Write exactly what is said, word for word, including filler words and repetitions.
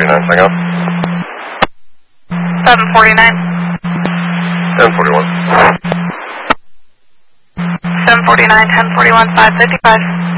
forty-nine, sign out. seven forty-nine. ten forty-one. seven forty-nine, ten forty-one, five fifty-five.